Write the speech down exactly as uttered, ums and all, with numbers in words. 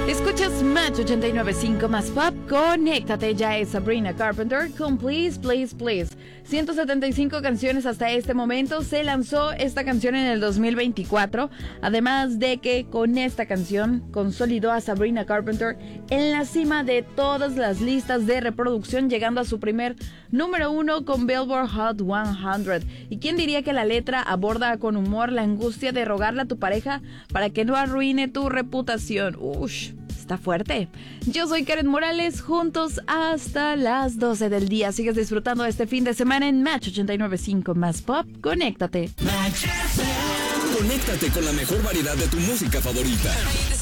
Escuchas Match ochenta y nueve punto cinco más Pop. Conéctate, ya es Sabrina Carpenter con Please, Please, Please. ciento setenta y cinco canciones hasta este momento. Se lanzó esta canción en el dos mil veinticuatro. Además de que con esta canción consolidó a Sabrina Carpenter en la cima de todas las listas de reproducción, llegando a su primer número uno con Billboard Hot cien. ¿Y quién diría que la letra aborda con humor la angustia de rogarle a tu pareja para que no arruine tu reputación? Ush, está fuerte. Yo soy Karen Morales, juntos hasta las doce del día. Sigues disfrutando este fin de semana en Match ochenta y nueve punto cinco más Pop. Conéctate. Conéctate con la mejor variedad de tu música favorita.